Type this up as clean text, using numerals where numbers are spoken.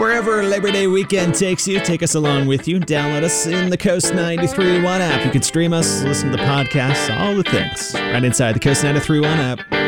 Wherever Labor Day weekend takes you, take us along with you. Download us in the Coast 93.1 app. You can stream us, listen to the podcasts, all the things right inside the Coast 93.1 app.